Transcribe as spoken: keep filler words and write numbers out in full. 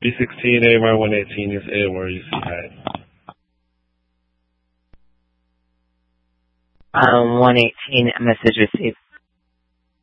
B sixteen, A M R one eighteen, is A where you see hi. Um, one eighteen, message received.